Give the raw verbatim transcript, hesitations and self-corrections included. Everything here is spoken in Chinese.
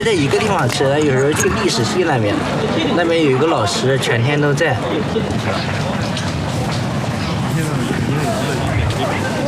在一个地方吃，有时候去历史系那边，那边有一个老师全天都在。